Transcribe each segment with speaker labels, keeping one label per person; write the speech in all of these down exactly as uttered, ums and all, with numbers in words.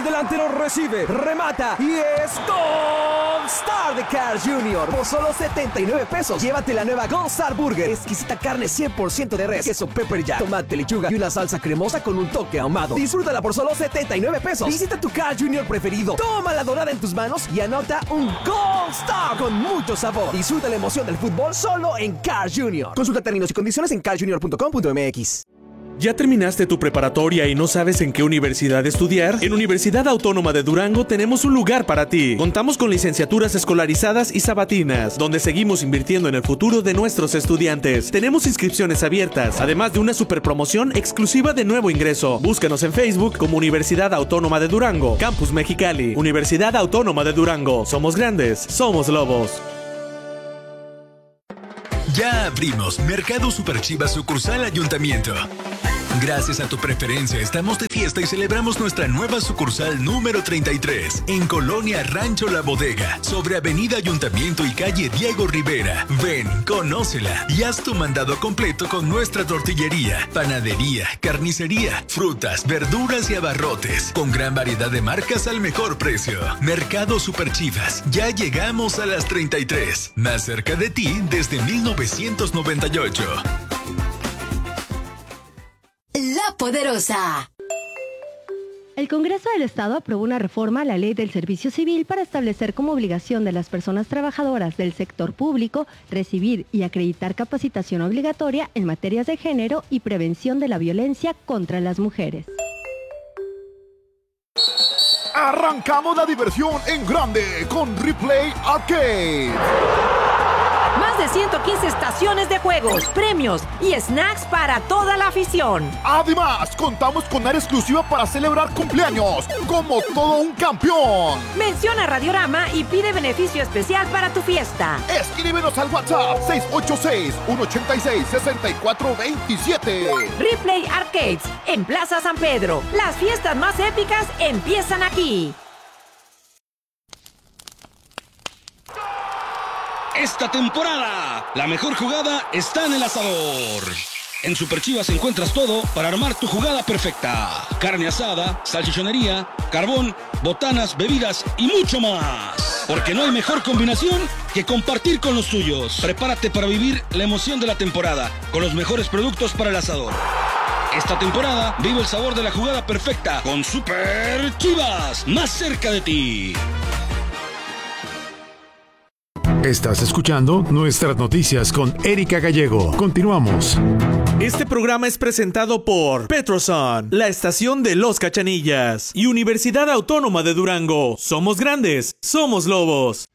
Speaker 1: El delantero recibe, remata y es Gold Star de Carl junior Por solo setenta y nueve pesos, llévate la nueva Gold Star Burger. Exquisita carne cien por ciento de res, queso pepper jack, tomate, lechuga y una salsa cremosa con un toque ahumado. Disfrútala por solo setenta y nueve pesos. Visita tu Carl junior preferido. Toma la dorada en tus manos y anota un Gold Star con mucho sabor. Disfruta la emoción del fútbol solo en Carl junior Consulta términos y condiciones en carl junior punto com punto m x.
Speaker 2: ¿Ya terminaste tu preparatoria y no sabes en qué universidad estudiar? En Universidad Autónoma de Durango tenemos un lugar para ti. Contamos con licenciaturas escolarizadas y sabatinas, donde seguimos invirtiendo en el futuro de nuestros estudiantes. Tenemos inscripciones abiertas, además de una super promoción exclusiva de nuevo ingreso. Búscanos en Facebook como Universidad Autónoma de Durango, Campus Mexicali. Universidad Autónoma de Durango. Somos grandes, somos lobos.
Speaker 3: Ya abrimos Mercado Super Chivas sucursal Ayuntamiento. Gracias a tu preferencia estamos de fiesta y celebramos nuestra nueva sucursal número treinta y tres en Colonia Rancho La Bodega, sobre Avenida Ayuntamiento y calle Diego Rivera. Ven, conócela y haz tu mandado completo con nuestra tortillería, panadería, carnicería, frutas, verduras y abarrotes, con gran variedad de marcas al mejor precio. Mercado Super Chivas, ya llegamos a las treinta y tres, más cerca de ti desde mil novecientos noventa y ocho.
Speaker 4: La Poderosa.
Speaker 5: El Congreso del Estado aprobó una reforma a la Ley del Servicio Civil para establecer como obligación de las personas trabajadoras del sector público recibir y acreditar capacitación obligatoria en materias de género y prevención de la violencia contra las mujeres.
Speaker 6: Arrancamos la diversión en grande con Replay Arcade.
Speaker 7: Más de ciento quince estaciones de juegos, premios y snacks para toda la afición.
Speaker 6: Además, contamos con área exclusiva para celebrar cumpleaños, como todo un campeón.
Speaker 7: Menciona Radiorama y pide beneficio especial para tu fiesta.
Speaker 6: Escríbenos al WhatsApp seis ocho seis, uno ocho seis, seis cuatro dos siete.
Speaker 7: Replay Arcades, en Plaza San Pedro. Las fiestas más épicas empiezan aquí.
Speaker 8: Esta temporada, la mejor jugada está en el asador. En Super Chivas encuentras todo para armar tu jugada perfecta. Carne asada, salchichonería, carbón, botanas, bebidas y mucho más. Porque no hay mejor combinación que compartir con los tuyos. Prepárate para vivir la emoción de la temporada con los mejores productos para el asador. Esta temporada vive el sabor de la jugada perfecta con Super Chivas, más cerca de ti.
Speaker 9: Estás escuchando Nuestras Noticias con Erika Gallego. Continuamos.
Speaker 2: Este programa es presentado por Petrosun, la estación de Los Cachanillas, y Universidad Autónoma de Durango. Somos grandes, somos lobos.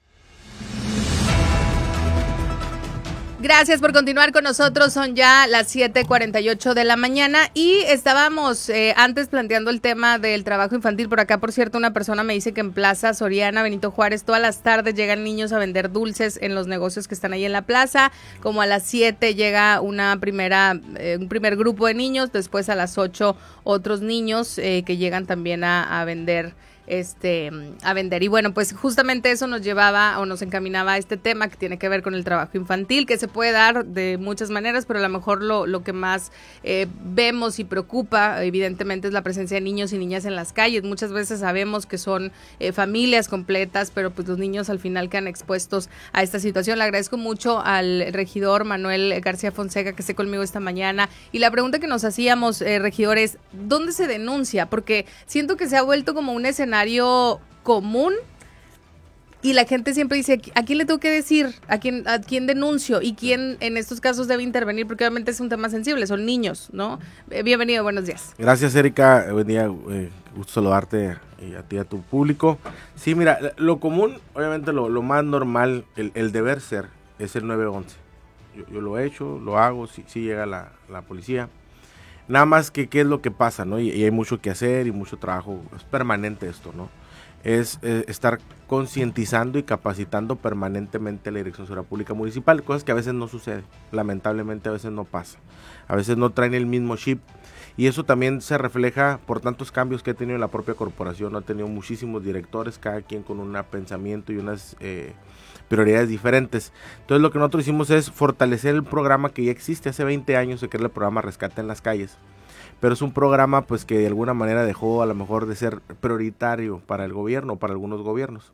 Speaker 10: Gracias por continuar con nosotros, son ya las siete cuarenta y ocho de la mañana y estábamos eh, antes planteando el tema del trabajo infantil. Por acá, por cierto, una persona me dice que en Plaza Soriana, Benito Juárez, todas las tardes llegan niños a vender dulces en los negocios que están ahí en la plaza. Como a las siete llega una primera, eh, un primer grupo de niños, después a las ocho otros niños eh, que llegan también a, a vender este a vender. Y bueno, pues justamente eso nos llevaba o nos encaminaba a este tema que tiene que ver con el trabajo infantil, que se puede dar de muchas maneras, pero a lo mejor lo, lo que más eh, vemos y preocupa evidentemente es la presencia de niños y niñas en las calles. Muchas veces sabemos que son eh, familias completas, pero pues los niños al final quedan expuestos a esta situación. Le agradezco mucho al regidor Manuel García Fonseca que esté conmigo esta mañana, y la pregunta que nos hacíamos, eh, regidor, es ¿dónde se denuncia? Porque siento que se ha vuelto como un escenario común y la gente siempre dice, ¿a quién le tengo que decir? ¿A quién, a quién denuncio? ¿Y quién en estos casos debe intervenir? Porque obviamente es un tema sensible, son niños, ¿no? Eh, bienvenido, buenos días.
Speaker 11: Gracias, Erika, buen día, eh, gusto saludarte y a ti y a tu público. Sí, mira, lo común, obviamente lo, lo más normal, el, el deber ser, es el nueve once. Yo, yo lo he hecho, lo hago, si sí, sí llega la, la policía. Nada más que qué es lo que pasa, ¿no? Y, y hay mucho que hacer y mucho trabajo, es permanente esto, ¿no? Es eh, estar concientizando y capacitando permanentemente a la Dirección de Seguridad Pública Municipal, cosas que a veces no suceden, lamentablemente a veces no pasa, a veces no traen el mismo chip, y eso también se refleja por tantos cambios que ha tenido la propia corporación. Ha tenido muchísimos directores, cada quien con un pensamiento y unas eh, prioridades diferentes. Entonces lo que nosotros hicimos es fortalecer el programa que ya existe hace veinte años, que es el programa Rescate en las Calles, pero es un programa pues que de alguna manera dejó a lo mejor de ser prioritario para el gobierno, para algunos gobiernos.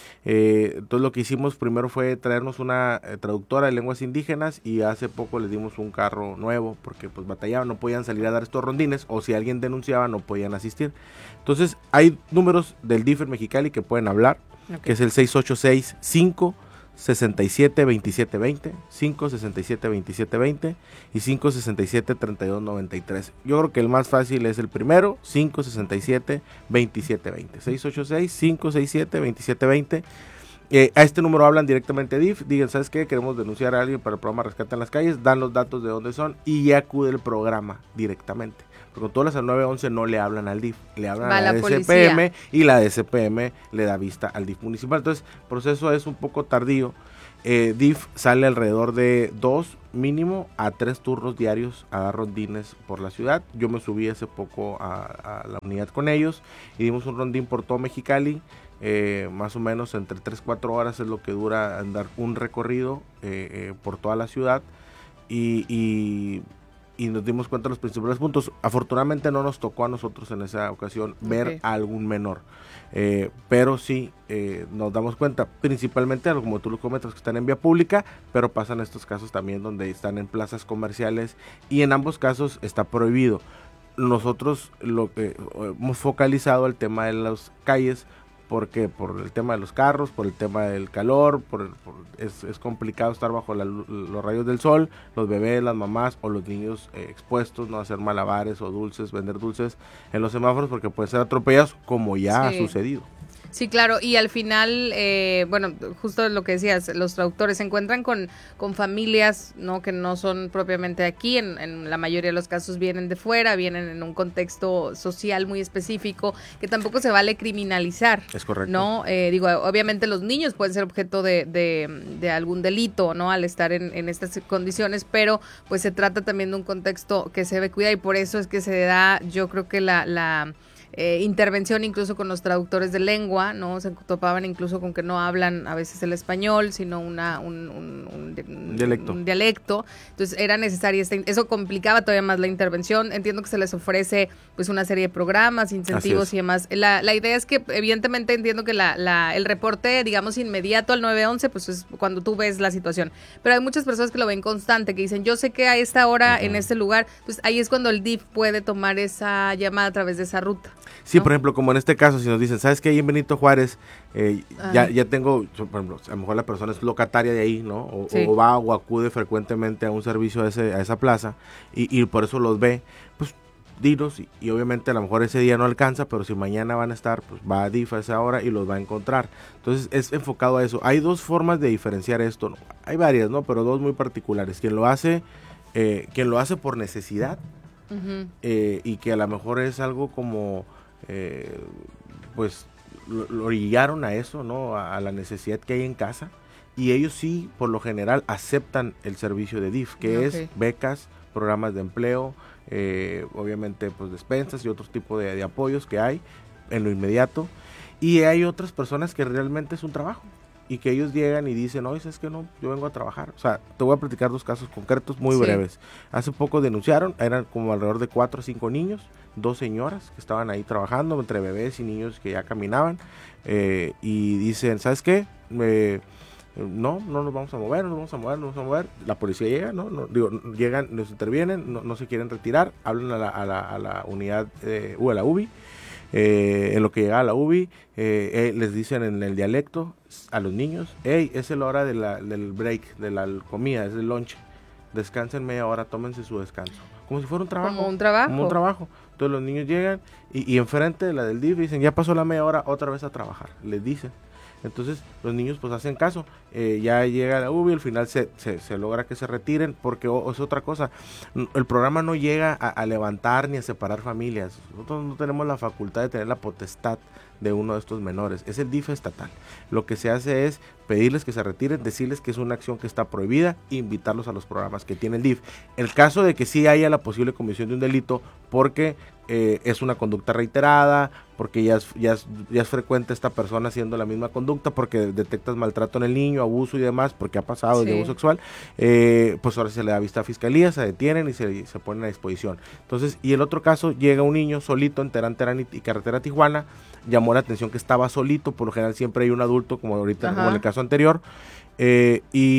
Speaker 11: Eh, entonces lo que hicimos primero fue traernos una eh, traductora de lenguas indígenas y hace poco les dimos un carro nuevo porque pues batallaban, no podían salir a dar estos rondines o si alguien denunciaba no podían asistir. Entonces hay números del D I F en Mexicali que pueden hablar, okay. que es el seis ocho seis, cinco sesenta y siete, veintisiete veinte, cinco sesenta y siete, veintisiete veinte y cinco sesenta y siete, treinta y dos noventa y tres. Yo creo que el más fácil es el primero, cinco sesenta y siete, veintisiete veinte, seis ocho seis, cinco sesenta y siete, veintisiete veinte. Eh, a este número hablan directamente D I F, digan, ¿sabes qué? Queremos denunciar a alguien para el programa Rescate en las Calles, dan los datos de dónde son y ya acude el programa directamente. Porque con todas las al nueve once no le hablan al D I F, le hablan
Speaker 10: Va
Speaker 11: a la,
Speaker 10: la
Speaker 11: D C P M y la D C P M le da vista al D I F municipal. Entonces, el proceso es un poco tardío. Eh, D I F sale alrededor de dos mínimo a tres turnos diarios a dar rondines por la ciudad. Yo me subí hace poco a, a la unidad con ellos y dimos un rondín por todo Mexicali. Eh, más o menos entre tres a cuatro horas es lo que dura andar un recorrido eh, eh, por toda la ciudad y, y, y nos dimos cuenta de los principales puntos. Afortunadamente no nos tocó a nosotros en esa ocasión ver okay. a algún menor, eh, pero sí eh, nos damos cuenta principalmente, como tú lo comentas, que están en vía pública, pero pasan estos casos también donde están en plazas comerciales y en ambos casos está prohibido. Nosotros lo que hemos focalizado el tema de las calles, porque por el tema de los carros, por el tema del calor, por, por es, es complicado estar bajo la, los rayos del sol, los bebés, las mamás o los niños eh, expuestos, no hacer malabares o dulces, vender dulces en los semáforos porque pueden ser atropellados como ya sí. ha sucedido.
Speaker 10: Sí, claro, y al final, eh, bueno, justo lo que decías, los traductores se encuentran con, con familias, ¿no? Que no son propiamente aquí, en, en la mayoría de los casos vienen de fuera, vienen en un contexto social muy específico, que tampoco se vale criminalizar.
Speaker 11: Es correcto.
Speaker 10: ¿No? Eh, digo, obviamente los niños pueden ser objeto de, de, de algún delito, ¿no? Al estar en, en estas condiciones, pero pues se trata también de un contexto que se debe cuidar y por eso es que se da, yo creo que la... la Eh, intervención incluso con los traductores de lengua, ¿no? Se topaban incluso con que no hablan a veces el español, sino una un, un, un, un,
Speaker 11: dialecto.
Speaker 10: un dialecto. Entonces era necesaria, esta, eso complicaba todavía más la intervención. Entiendo que se les ofrece pues una serie de programas, incentivos y demás. La, la idea es que evidentemente entiendo que la, la, el reporte, digamos, inmediato al nueve once, pues es cuando tú ves la situación. Pero hay muchas personas que lo ven constante, que dicen, yo sé que a esta hora, uh-huh. en este lugar, pues ahí es cuando el D I F puede tomar esa llamada a través de esa ruta.
Speaker 11: Sí,
Speaker 10: ¿no?
Speaker 11: Por ejemplo, como en este caso, si nos dicen, ¿sabes qué? Ahí en Benito Juárez, eh, ya, ya tengo, por ejemplo, a lo mejor la persona es locataria de ahí, ¿no? O, sí. o va o acude frecuentemente a un servicio a, ese, a esa plaza y, y por eso los ve, pues dinos, y, y obviamente a lo mejor ese día no alcanza, pero si mañana van a estar, pues va a D I F a esa hora y los va a encontrar. Entonces es enfocado a eso. Hay dos formas de diferenciar esto, ¿no? Hay varias, ¿no? Pero dos muy particulares. Quien lo hace, eh, quien lo hace por necesidad, uh-huh. eh, y que a lo mejor es algo como... Eh, pues lo, lo orillaron a eso, ¿no? A, a la necesidad que hay en casa y ellos sí, por lo general, aceptan el servicio de D I F, que okay. es becas, programas de empleo, eh, obviamente pues despensas y otro tipo de, de apoyos que hay en lo inmediato y hay otras personas que realmente es un trabajo y que ellos llegan y dicen, oye, es que no, yo vengo a trabajar. O sea, te voy a platicar dos casos concretos muy sí. breves. Hace poco denunciaron, eran como alrededor de cuatro o cinco niños, dos señoras que estaban ahí trabajando, entre bebés y niños que ya caminaban, eh, y dicen, ¿sabes qué? Eh, no, no nos vamos a mover, no nos vamos a mover, no nos vamos a mover. La policía llega, ¿no? no digo, llegan, nos intervienen, no, no se quieren retirar, hablan a la, a la, a la unidad, eh, o a la U B I, eh, en lo que llega a la U B I, eh, eh, les dicen en el dialecto a los niños, hey, es la hora de la, del break, de la comida, es el lunch, descansen media hora, tómense su descanso. Como si fuera un trabajo.
Speaker 10: Como un trabajo.
Speaker 11: Como un trabajo. Entonces los niños llegan y, y enfrente de la del D I F dicen, ya pasó la media hora, otra vez a trabajar, les dicen. Entonces los niños pues hacen caso, eh, ya llega la U B I, al final se, se, se logra que se retiren, porque oh, es otra cosa, el programa no llega a, a levantar ni a separar familias, nosotros no tenemos la facultad de tener la potestad de uno de estos menores, es el D I F estatal. Lo que se hace es pedirles que se retiren, decirles que es una acción que está prohibida, invitarlos a los programas que tiene el D I F. El caso de que sí haya la posible comisión de un delito, porque eh, es una conducta reiterada, porque ya es, ya, es, ya es frecuente esta persona haciendo la misma conducta, porque detectas maltrato en el niño, abuso y demás, porque ha pasado sí. de abuso sexual, eh, pues ahora se le da vista a fiscalía, se detienen y se, se ponen a disposición. Entonces, y el otro caso, llega un niño solito en Terán, Terán y, y carretera Tijuana, llamó la atención que estaba solito, por lo general siempre hay un adulto, como ahorita, Ajá. como en el caso anterior, eh,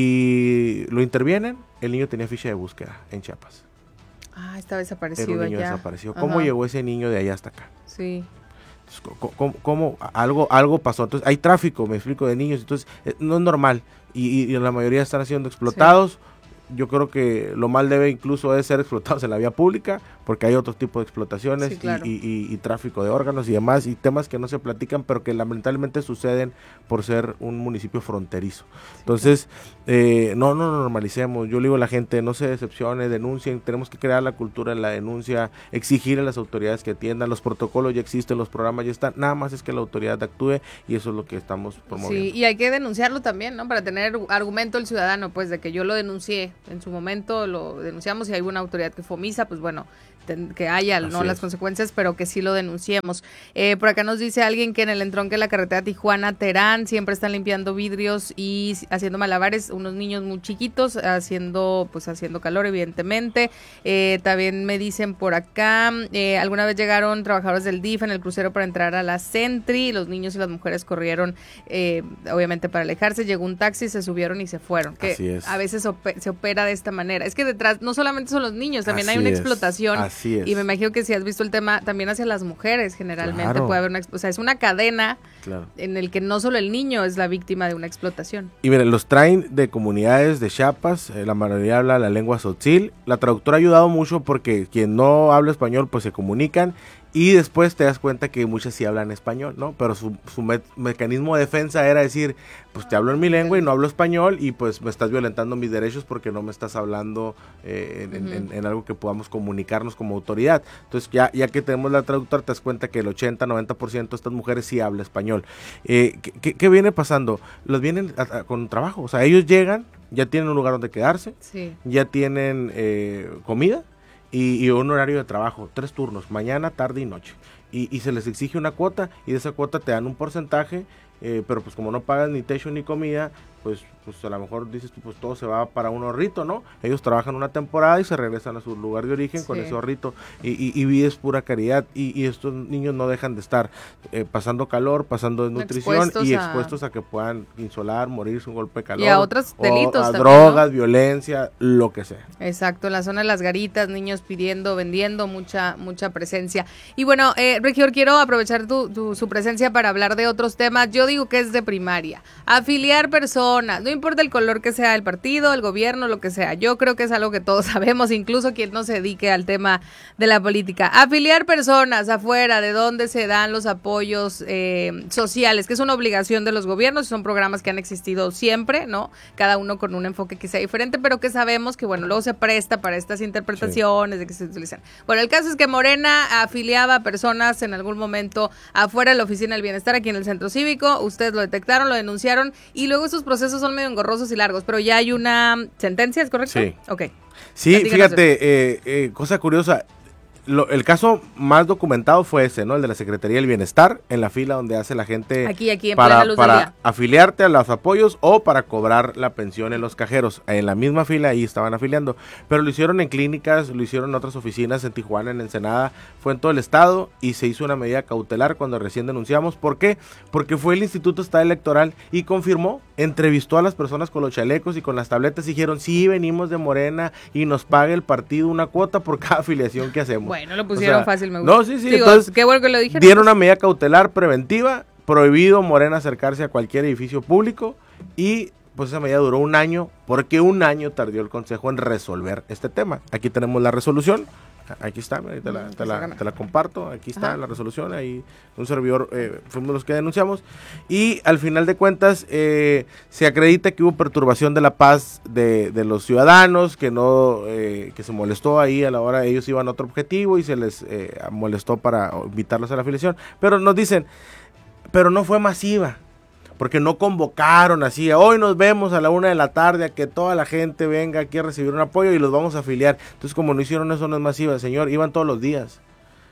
Speaker 11: y lo intervienen, el niño tenía ficha de búsqueda en Chiapas.
Speaker 10: Ah, estaba desaparecido
Speaker 11: Era un niño
Speaker 10: allá.
Speaker 11: desaparecido. ¿Cómo Ajá. llegó ese niño de allá hasta acá?
Speaker 10: Sí.
Speaker 11: ¿Cómo, cómo, cómo algo, algo pasó? Entonces, hay tráfico, me explico, de niños, entonces eh, no es normal. Y, y, y la mayoría están siendo explotados. Sí. Yo creo que lo mal debe incluso es ser explotados en la vía pública, porque hay otro tipo de explotaciones sí, claro. y, y, y, y tráfico de órganos y demás, y temas que no se platican, pero que lamentablemente suceden por ser un municipio fronterizo. Sí, Entonces, claro. eh, no, no normalicemos. Yo le digo a la gente, no se decepcione, denuncien, tenemos que crear la cultura de la denuncia, exigir a las autoridades que atiendan, los protocolos ya existen, los programas ya están, nada más es que la autoridad actúe y eso es lo que estamos promoviendo.
Speaker 10: Sí, y hay que denunciarlo también, ¿no? Para tener argumento el ciudadano, pues, de que yo lo denuncié. En su momento lo denunciamos y hay una autoridad que fomisa, pues bueno, ten, que haya Así no es. las consecuencias, pero que sí lo denunciemos. Eh, por acá nos dice alguien que en el entronque de la carretera Tijuana-Terán siempre están limpiando vidrios y haciendo malabares, unos niños muy chiquitos haciendo pues haciendo calor, evidentemente. Eh, también me dicen por acá, eh, alguna vez llegaron trabajadores del D I F en el crucero para entrar a la Sentry, los niños y las mujeres corrieron, eh, obviamente para alejarse, llegó un taxi, se subieron y se fueron. Que Así es. A veces op- se opera de esta manera. Es que detrás no solamente son los niños, también Así hay una es. explotación.
Speaker 11: Así es.
Speaker 10: Y me imagino que si has visto el tema, también hacia las mujeres generalmente claro. puede haber una, o sea, es una cadena claro. en el que no solo el niño es la víctima de una explotación.
Speaker 11: Y miren, los traen de comunidades de Chiapas, eh, la mayoría habla la lengua tzotzil. La traductora ha ayudado mucho porque quien no habla español pues se comunican. Y después te das cuenta que muchas sí hablan español, ¿no? Pero su, su me- mecanismo de defensa era decir, pues te hablo en mi lengua y no hablo español y pues me estás violentando mis derechos porque no me estás hablando eh, en, uh-huh. en, en algo que podamos comunicarnos como autoridad. Entonces ya, ya que tenemos la traductora te das cuenta que el ochenta, noventa por ciento de estas mujeres sí habla español. Eh, ¿qué, qué, ¿Qué viene pasando? Los vienen a, a, con trabajo, o sea, ellos llegan, ya tienen un lugar donde quedarse, sí. ya tienen eh, comida. Y, y un horario de trabajo, tres turnos, mañana, tarde y noche. Y, y se les exige una cuota y de esa cuota te dan un porcentaje, eh, pero pues como no pagan ni techo ni comida, pues, pues a lo mejor dices tú, pues todo se va para un ahorrito, ¿no? Ellos trabajan una temporada y se regresan a su lugar de origen sí. con ese ahorrito y, y, y vida es pura caridad y, y estos niños no dejan de estar eh, pasando calor, pasando desnutrición expuestos y a... expuestos a que puedan insolar, morirse un golpe de calor.
Speaker 10: Y a otros delitos
Speaker 11: a
Speaker 10: también,
Speaker 11: drogas,
Speaker 10: ¿no?
Speaker 11: violencia, lo que sea.
Speaker 10: Exacto, en la zona de las garitas, niños pidiendo, vendiendo, mucha mucha presencia. Y bueno, eh, Regidor, quiero aprovechar tu, tu, su presencia para hablar de otros temas. Yo digo que es de primaria. Afiliar personas, no importa el color que sea el partido, el gobierno, lo que sea. Yo creo que es algo que todos sabemos, incluso quien no se dedique al tema de la política. Afiliar personas afuera de donde se dan los apoyos eh, sociales, que es una obligación de los gobiernos, son programas que han existido siempre, ¿no? Cada uno con un enfoque que sea diferente, pero que sabemos que, bueno, luego se presta para estas interpretaciones sí. de que se utilizan. Bueno, el caso es que Morena afiliaba a personas en algún momento afuera de la Oficina del Bienestar, aquí en el Centro Cívico. Ustedes lo detectaron, lo denunciaron, y luego esos procesos son medio engorrosos y largos, pero ya hay una sentencia, ¿es correcto?
Speaker 11: Sí.
Speaker 10: Ok.
Speaker 11: Sí, fíjate, eh, eh, cosa curiosa, lo, el caso más documentado fue ese, ¿no? El de la Secretaría del Bienestar, en la fila donde hace la gente
Speaker 10: aquí, aquí, en
Speaker 11: para,
Speaker 10: luz
Speaker 11: para
Speaker 10: del día.
Speaker 11: afiliarte a los apoyos o para cobrar la pensión en los cajeros. En la misma fila ahí estaban afiliando, pero lo hicieron en clínicas, lo hicieron en otras oficinas, en Tijuana, en Ensenada, fue en todo el estado y se hizo una medida cautelar cuando recién denunciamos. ¿Por qué? Porque fue el Instituto Estatal Electoral y confirmó, entrevistó a las personas con los chalecos y con las tabletas y dijeron, sí, venimos de Morena y nos paga el partido una cuota por cada afiliación que hacemos.
Speaker 10: Bueno, lo pusieron o sea, fácil, me gusta.
Speaker 11: No, sí, sí.
Speaker 10: Digo,
Speaker 11: entonces,
Speaker 10: qué bueno que lo dijeron.
Speaker 11: Dieron una medida cautelar preventiva, prohibido Morena acercarse a cualquier edificio público y pues esa medida duró un año, porque un año tardó el Consejo en resolver este tema. Aquí tenemos la resolución. Aquí está, te la, te la, te la comparto, aquí está Ajá. la resolución, ahí un servidor, eh, fuimos los que denunciamos, y al final de cuentas eh, se acredita que hubo perturbación de la paz de, de los ciudadanos, que no, eh, que se molestó ahí a la hora, ellos iban a otro objetivo y se les eh, molestó para invitarlos a la afiliación, pero nos dicen, pero no fue masiva, porque no convocaron así, hoy nos vemos a la una de la tarde, a que toda la gente venga aquí a recibir un apoyo y los vamos a afiliar. Entonces, como no hicieron eso, no es masiva, señor, iban todos los días.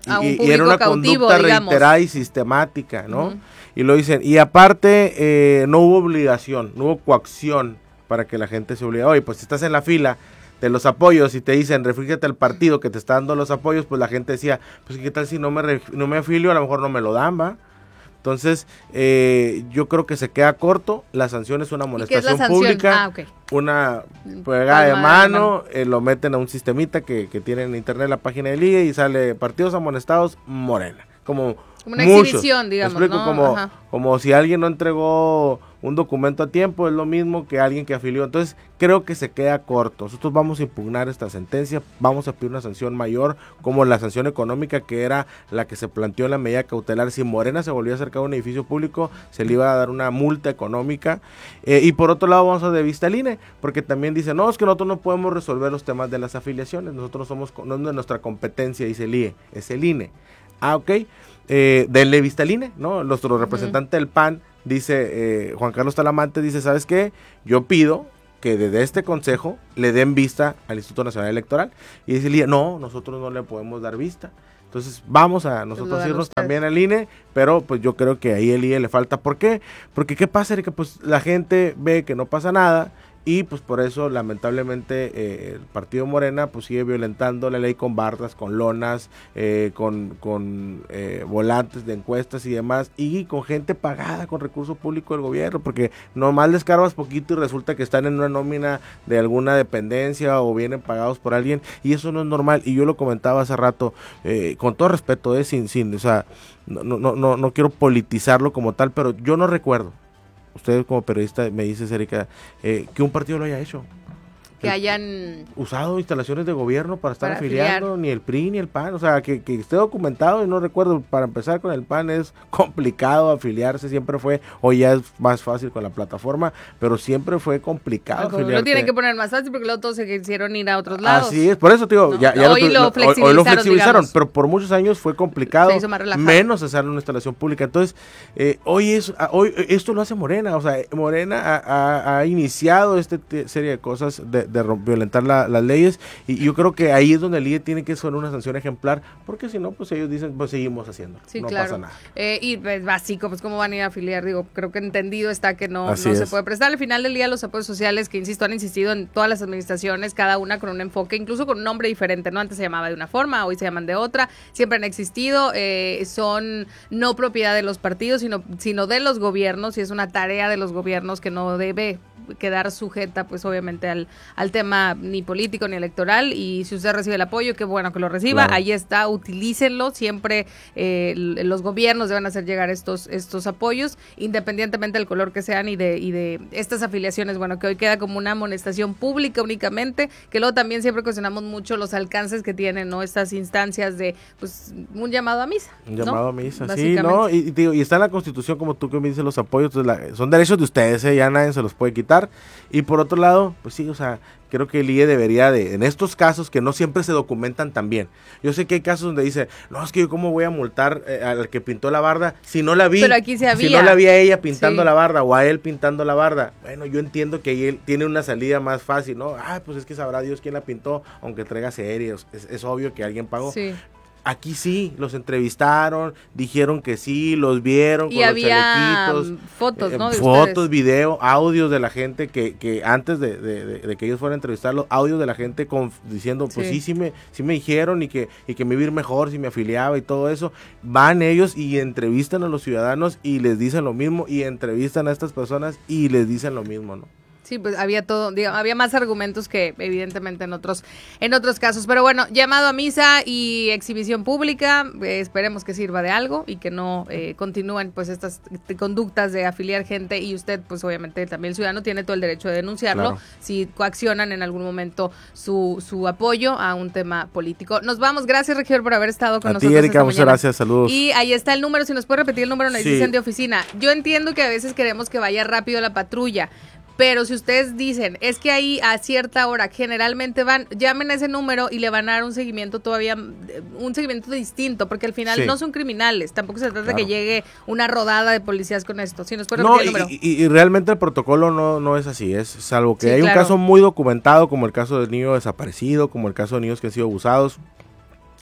Speaker 10: a un
Speaker 11: y,
Speaker 10: público
Speaker 11: y era una
Speaker 10: cautivo,
Speaker 11: conducta
Speaker 10: digamos.
Speaker 11: reiterada y sistemática, ¿no?
Speaker 10: Uh-huh.
Speaker 11: Y lo dicen, y aparte eh, no hubo obligación, no hubo coacción para que la gente se obligue. Oye, pues si estás en la fila de los apoyos y te dicen, refrígete al partido que te está dando los apoyos, pues la gente decía, pues qué tal si no me, ref- no me afilio, a lo mejor no me lo dan, ¿va? Entonces, eh, yo creo que se queda corto, la sanción es una amonestación
Speaker 10: es la sanción?
Speaker 11: pública,
Speaker 10: Ah, okay.
Speaker 11: una pegada de
Speaker 10: Palma de
Speaker 11: mano,
Speaker 10: mano.
Speaker 11: eh, lo meten a un sistemita que, que tiene en internet la página del I E y sale partidos amonestados, Morena, como,
Speaker 10: Como una
Speaker 11: muchos.
Speaker 10: exhibición, digamos,
Speaker 11: ¿Me explico?
Speaker 10: ¿no?
Speaker 11: Como,
Speaker 10: Ajá.
Speaker 11: como si alguien no entregó un documento a tiempo, es lo mismo que alguien que afilió. Entonces, creo que se queda corto. Nosotros vamos a impugnar esta sentencia, vamos a pedir una sanción mayor, como la sanción económica que era la que se planteó en la medida cautelar. Si Morena se volvía a acercar a un edificio público, se le iba a dar una multa económica. Eh, y por otro lado, vamos a de vista al I N E, porque también dicen, no, es que nosotros no podemos resolver los temas de las afiliaciones, nosotros somos, no es de nuestra competencia, dice el I E, es el I N E. Ah, ok. Eh, denle vista al I N E, ¿no? Nuestro uh-huh. representante del P A N dice, eh, Juan Carlos Talamante dice, ¿sabes qué? Yo pido que desde este consejo le den vista al Instituto Nacional Electoral. Y dice el I N E, no, nosotros no le podemos dar vista. Entonces vamos a nosotros irnos ustedes. también al I N E, pero pues yo creo que ahí el I E le falta. ¿Por qué? Porque ¿qué pasa? Que pues la gente ve que no pasa nada. Y pues por eso lamentablemente eh, el partido Morena pues sigue violentando la ley con bardas, con lonas, eh, con, con eh, volantes de encuestas y demás, y con gente pagada con recurso público del gobierno, porque nomás les cargas poquito y resulta que están en una nómina de alguna dependencia o vienen pagados por alguien, y eso no es normal. Y yo lo comentaba hace rato, eh, con todo respeto, eh, sin, sin, o sea, no, no, no, no quiero politizarlo como tal, pero yo no recuerdo, usted como periodista me dice, Erika, eh, que un partido lo haya hecho.
Speaker 10: Que hayan
Speaker 11: usado instalaciones de gobierno para estar
Speaker 10: para
Speaker 11: afiliando,
Speaker 10: afiliar.
Speaker 11: Ni el P R I ni el P A N, o sea, que, que esté documentado, y no recuerdo, para empezar con el P A N es complicado afiliarse, siempre fue, hoy ya es más fácil con la plataforma, pero siempre fue complicado afiliarse.
Speaker 10: Lo tienen que poner más fácil porque luego todos se quisieron ir a otros lados.
Speaker 11: Así es, por eso, tío,
Speaker 10: ¿no?
Speaker 11: ya, ya
Speaker 10: hoy, lo,
Speaker 11: lo,
Speaker 10: lo flexibilizaron,
Speaker 11: hoy lo flexibilizaron,
Speaker 10: digamos.
Speaker 11: Pero por muchos años fue complicado,
Speaker 10: se hizo más relajado.
Speaker 11: menos hacer una instalación pública. Entonces, eh, hoy es, hoy esto lo hace Morena, o sea, Morena ha, ha, ha iniciado esta serie de cosas de, de violentar la, las leyes, y yo creo que ahí es donde el I E tiene que ser una sanción ejemplar, porque si no, pues ellos dicen, pues seguimos haciendo,
Speaker 10: sí,
Speaker 11: no
Speaker 10: claro.
Speaker 11: pasa nada.
Speaker 10: Eh, y pues básico, pues cómo van a ir a afiliar, digo, creo que entendido está que no, no
Speaker 11: Así
Speaker 10: se
Speaker 11: es.
Speaker 10: puede prestar. Al final del día los apoyos sociales, que insisto, han insistido en todas las administraciones, cada una con un enfoque, incluso con un nombre diferente, ¿no? Antes se llamaba de una forma, hoy se llaman de otra, siempre han existido, eh, son no propiedad de los partidos, sino, sino de los gobiernos, y es una tarea de los gobiernos que no debe quedar sujeta, pues obviamente al, al tema ni político ni electoral. Y si usted recibe el apoyo, qué bueno que lo reciba, claro. Ahí está, utilícenlo, siempre eh, los gobiernos deben hacer llegar estos estos apoyos, independientemente del color que sean, y de y de estas afiliaciones, bueno, que hoy queda como una amonestación pública únicamente, que luego también siempre cuestionamos mucho los alcances que tienen, ¿no? Estas instancias de, pues, un llamado a misa,
Speaker 11: Un
Speaker 10: ¿no?
Speaker 11: llamado a misa, sí, ¿no? Y, y, y está en la Constitución, como tú que me dices, los apoyos, la, son derechos de ustedes, ¿eh? Ya nadie se los puede quitar. Y por otro lado, pues sí, o sea, creo que el I E debería de, en estos casos que no siempre se documentan tan bien. Yo sé que hay casos donde dice, no, es que yo cómo voy a multar eh, al que pintó la barda si no la vi.
Speaker 10: Pero aquí se había.
Speaker 11: Si no la vi a ella pintando
Speaker 10: sí.
Speaker 11: la barda o a él pintando la barda. Bueno, yo entiendo que él tiene una salida más fácil, ¿no? Ah, pues es que sabrá Dios quién la pintó, aunque traiga serios. Es, es obvio que alguien pagó.
Speaker 10: Sí.
Speaker 11: Aquí sí, los entrevistaron, dijeron que sí, los vieron
Speaker 10: y
Speaker 11: con
Speaker 10: había
Speaker 11: los chalequitos,
Speaker 10: fotos, ¿no?
Speaker 11: Eh,
Speaker 10: De
Speaker 11: fotos,
Speaker 10: ustedes.
Speaker 11: video, audios de la gente que, que antes de, de, de, de que ellos fueran a entrevistarlos, audios de la gente con, diciendo, pues sí. sí, sí me, sí me dijeron y que, y que me iba a ir mejor si me afiliaba y todo eso. Van ellos y entrevistan a los ciudadanos y les dicen lo mismo, y entrevistan a estas personas y les dicen lo mismo, ¿no?
Speaker 10: Sí, pues había todo, digamos, había más argumentos que evidentemente en otros en otros casos. Pero bueno, llamado a misa y exhibición pública, eh, esperemos que sirva de algo y que no eh, continúen pues estas conductas de afiliar gente, y usted pues obviamente también el ciudadano tiene todo el derecho de denunciarlo, claro, si coaccionan en algún momento su, su apoyo a un tema político. Nos vamos, gracias Regidor por haber estado con
Speaker 11: a
Speaker 10: nosotros.
Speaker 11: A ti, Erika, muchas gracias, saludos.
Speaker 10: Y ahí está el número, si nos puede repetir el número, nos sí. dicen de oficina. Yo entiendo que a veces queremos que vaya rápido la patrulla, pero si ustedes dicen, es que ahí a cierta hora generalmente van, llamen a ese número y le van a dar un seguimiento todavía, un seguimiento distinto, porque al final sí. no son criminales, tampoco se trata claro. de que llegue una rodada de policías con esto. Si nos puede
Speaker 11: no,
Speaker 10: repetir el número.
Speaker 11: Y, y realmente el protocolo no, no es así, es salvo que sí, hay claro. un caso muy documentado, como el caso del niño desaparecido, como el caso de niños que han sido abusados.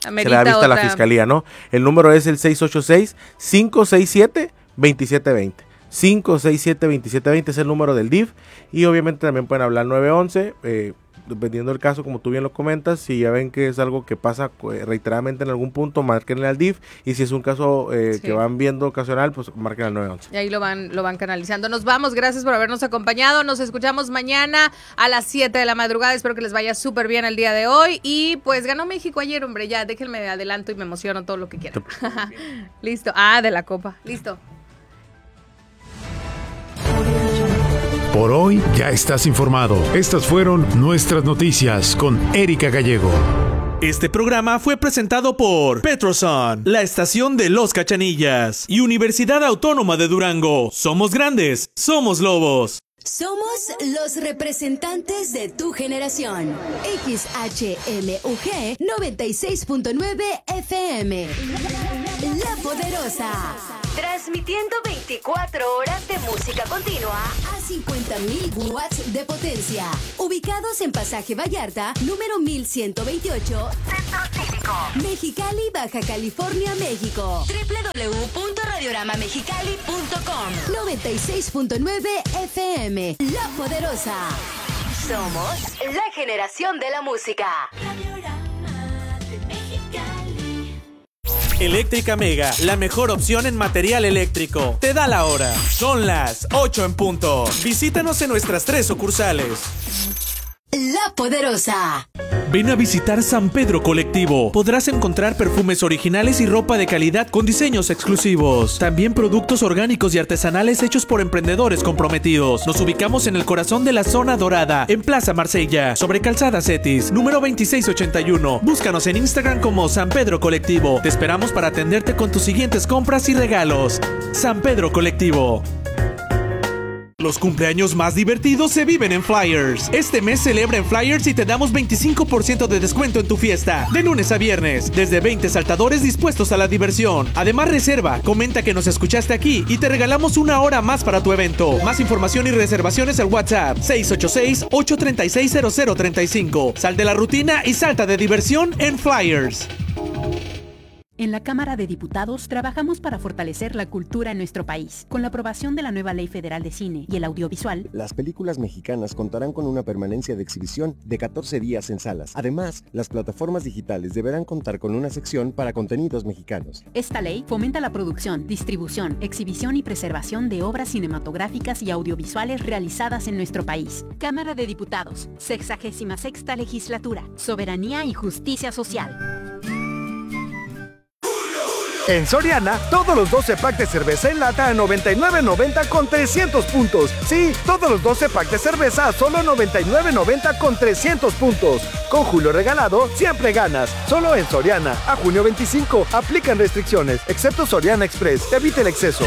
Speaker 11: se le da vista a la fiscalía, ¿no? El número es el seis ocho seis, cinco seis siete, dos siete dos cero. cinco seis siete, dos siete dos cero es el número del D I F y obviamente también pueden hablar nueve once, eh, dependiendo del caso, como tú bien lo comentas. Si ya ven que es algo que pasa reiteradamente en algún punto, márquenle al D I F, y si es un caso eh, sí. que van viendo ocasional, pues marquen al nueve once.
Speaker 10: Y ahí lo van, lo van canalizando. Nos vamos, gracias por habernos acompañado, nos escuchamos mañana a las siete de la madrugada, espero que les vaya súper bien el día de hoy, y pues ganó México ayer, hombre, ya déjenme de adelanto y me emociono todo lo que quieran. Listo, ah, de la Copa, listo.
Speaker 9: Por hoy ya estás informado. Estas fueron nuestras noticias con Erika Gallego.
Speaker 2: Este programa fue presentado por Petroson, la estación de Los Cachanillas, y Universidad Autónoma de Durango. Somos grandes, somos lobos.
Speaker 4: Somos los representantes de tu generación. X H M U G noventa y seis punto nueve F M. La Poderosa. Transmitiendo veinticuatro horas de música continua a cincuenta mil watts de potencia. Ubicados en Pasaje Vallarta, número mil ciento veintiocho, Centro Cívico, Mexicali, Baja California, México. doble u doble u doble u punto radiorama mexicali punto com. noventa y seis punto nueve F M. La Poderosa. Somos la generación de la música.
Speaker 2: Eléctrica Mega, la mejor opción en material eléctrico. Te da la hora. Son las ocho en punto. Visítanos en nuestras tres sucursales.
Speaker 4: La Poderosa.
Speaker 2: Ven a visitar San Pedro Colectivo. Podrás encontrar perfumes originales y ropa de calidad con diseños exclusivos. También productos orgánicos y artesanales hechos por emprendedores comprometidos. Nos ubicamos en el corazón de la zona dorada, en Plaza Marsella, sobre Calzada Cetis, número veintiséis ochenta y uno. Búscanos en Instagram como San Pedro Colectivo. Te esperamos para atenderte con tus siguientes compras y regalos. San Pedro Colectivo. Los cumpleaños más divertidos se viven en Flyers. Este mes celebra en Flyers y te damos veinticinco por ciento de descuento en tu fiesta, de lunes a viernes, desde veinte saltadores dispuestos a la diversión. Además, reserva, comenta que nos escuchaste aquí y te regalamos una hora más para tu evento. Más información y reservaciones al WhatsApp seis ocho seis, ocho tres seis, cero cero tres cinco. Sal de la rutina y salta de diversión en Flyers.
Speaker 12: En la Cámara de Diputados trabajamos para fortalecer la cultura en nuestro país. Con la aprobación de la nueva Ley Federal de Cine y el Audiovisual,
Speaker 13: las películas mexicanas contarán con una permanencia de exhibición de catorce días en salas. Además, las plataformas digitales deberán contar con una sección para contenidos mexicanos.
Speaker 12: Esta ley fomenta la producción, distribución, exhibición y preservación de obras cinematográficas y audiovisuales realizadas en nuestro país. Cámara de Diputados, sexagésima sexta Legislatura, Soberanía y Justicia Social.
Speaker 14: En Soriana, todos los doce packs de cerveza en lata a noventa y nueve noventa con trescientos puntos. Sí, todos los doce packs de cerveza a solo noventa y nueve noventa con trescientos puntos. Con Julio regalado, siempre ganas. Solo en Soriana. A junio veinticinco, aplican restricciones, excepto Soriana Express. Evite el exceso.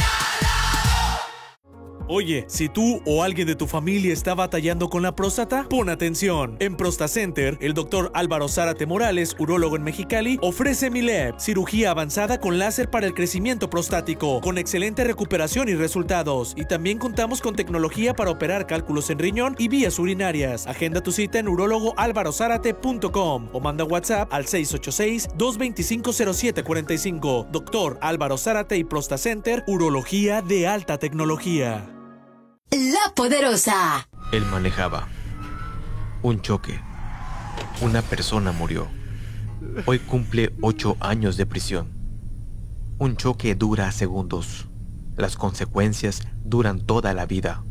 Speaker 2: Oye, si tú o alguien de tu familia está batallando con la próstata, pon atención. En ProstaCenter, el doctor Álvaro Zárate Morales, urólogo en Mexicali, ofrece Mileb, cirugía avanzada con láser para el crecimiento prostático, con excelente recuperación y resultados. Y también contamos con tecnología para operar cálculos en riñón y vías urinarias. Agenda tu cita en urólogo álvaro zárate punto com o manda WhatsApp al seis ocho seis, dos dos cinco, cero siete cuatro cinco. Doctor Álvaro Zárate y ProstaCenter, urología de alta tecnología.
Speaker 4: La Poderosa.
Speaker 15: Él manejaba. Un choque. Una persona murió. Hoy cumple ocho años de prisión. Un choque dura segundos. Las consecuencias duran toda la vida.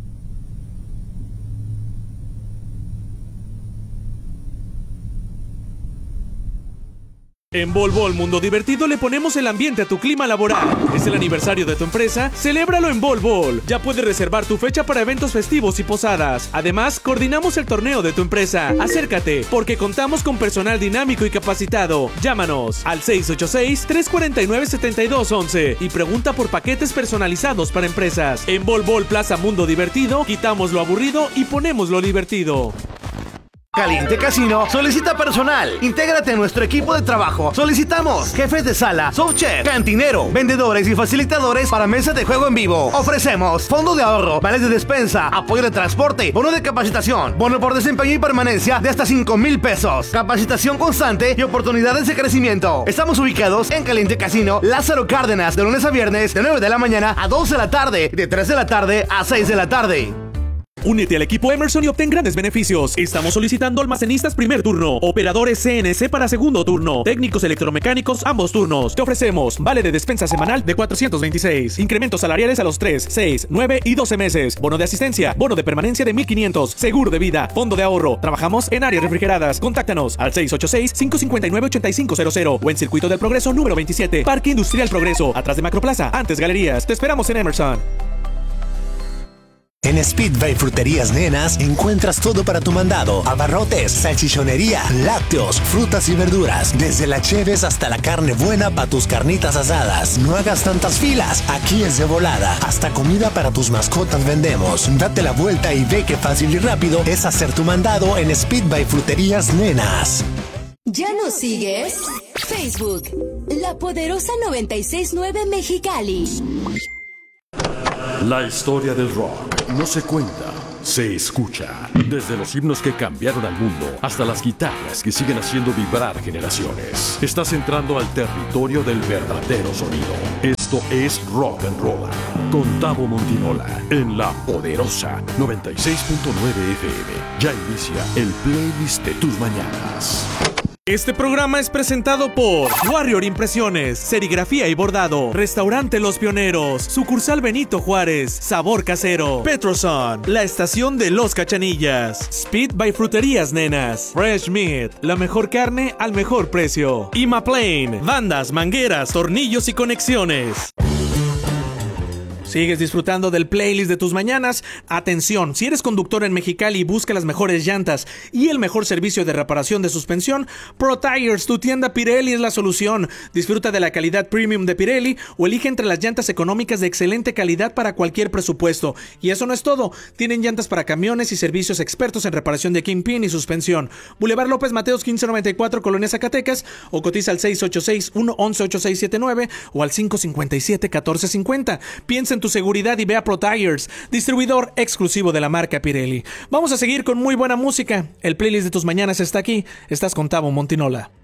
Speaker 2: En Bol Bol Mundo Divertido le ponemos el ambiente a tu clima laboral. Es el aniversario de tu empresa, celébralo en Bol Bol. Ya puedes reservar tu fecha para eventos festivos y posadas. Además, coordinamos el torneo de tu empresa. Acércate, porque contamos con personal dinámico y capacitado. Llámanos al seis ocho seis, tres cuatro nueve, siete dos once y pregunta por paquetes personalizados para empresas. En Bol Bol Plaza Mundo Divertido, quitamos lo aburrido y ponemos lo divertido.
Speaker 14: Caliente Casino solicita personal. Intégrate a nuestro equipo de trabajo. Solicitamos jefes de sala, soft chef, cantinero, vendedores y facilitadores para mesas de juego en vivo. Ofrecemos fondo de ahorro, vales de despensa, apoyo de transporte, bono de capacitación, bono por desempeño y permanencia de hasta cinco mil pesos, capacitación constante y oportunidades de crecimiento. Estamos ubicados en Caliente Casino Lázaro Cárdenas, de lunes a viernes de nueve de la mañana a dos de la tarde, de tres de la tarde a seis de la tarde.
Speaker 2: Únete al equipo Emerson y obtén grandes beneficios. Estamos solicitando almacenistas primer turno, operadores C N C para segundo turno, técnicos electromecánicos ambos turnos. Te ofrecemos vale de despensa semanal de cuatrocientos veintiséis, incrementos salariales a los tres, seis, nueve y doce meses, bono de asistencia, bono de permanencia de mil quinientos, seguro de vida, fondo de ahorro. Trabajamos en áreas refrigeradas. Contáctanos al seis ocho seis, cinco cinco nueve, ocho cinco cero cero o en Circuito del Progreso número veintisiete, Parque Industrial Progreso, atrás de Macroplaza, antes Galerías. Te esperamos en Emerson.
Speaker 16: En Speedway Fruterías Nenas encuentras todo para tu mandado: abarrotes, salchichonería, lácteos, frutas y verduras, desde la cheves hasta la carne buena para tus carnitas asadas. No hagas tantas filas, aquí es de volada. Hasta comida para tus mascotas vendemos. Date la vuelta y ve qué fácil y rápido es hacer tu mandado en Speedway Fruterías Nenas.
Speaker 4: ¿Ya nos sigues? Facebook, La Poderosa noventa y seis punto nueve Mexicali.
Speaker 17: La historia del rock no se cuenta, se escucha. Desde los himnos que cambiaron al mundo hasta las guitarras que siguen haciendo vibrar generaciones. Estás entrando al territorio del verdadero sonido. Esto es Rock and Roll con Tavo Montinola en La Poderosa noventa y seis punto nueve F M. Ya inicia el playlist de tus mañanas.
Speaker 2: Este programa es presentado por Warrior Impresiones, Serigrafía y Bordado, Restaurante Los Pioneros, Sucursal Benito Juárez, Sabor Casero, Petroson, La Estación de los Cachanillas, Speed by Fruterías Nenas, Fresh Meat, la mejor carne al mejor precio, Imaplane, bandas, mangueras, tornillos y conexiones. ¿Sigues disfrutando del playlist de tus mañanas? Atención, si eres conductor en Mexicali y busca las mejores llantas y el mejor servicio de reparación de suspensión, Pro Tires, tu tienda Pirelli es la solución. Disfruta de la calidad premium de Pirelli o elige entre las llantas económicas de excelente calidad para cualquier presupuesto. Y eso no es todo, tienen llantas para camiones y servicios expertos en reparación de kingpin y suspensión. Boulevard López Mateos quince noventa y cuatro, Colonia Zacatecas, o cotiza al seis ocho seis, uno once, ocho seis siete nueve o al cinco cinco siete, catorce cincuenta. Piensa en tu seguridad y ve a Pro Tires, distribuidor exclusivo de la marca Pirelli. Vamos a seguir con muy buena música. El playlist de tus mañanas está aquí. Estás con Tavo Montinola.